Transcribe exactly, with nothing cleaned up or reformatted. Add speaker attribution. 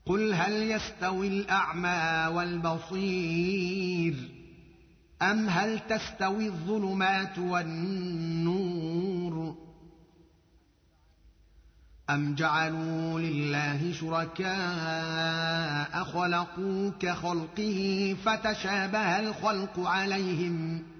Speaker 1: قل هل يستوي الأعمى والبصير أم هل تستوي الظلمات والنور أم جعلوا لله شركاء خلقوا كخلقه فتشابه الخلق عليهم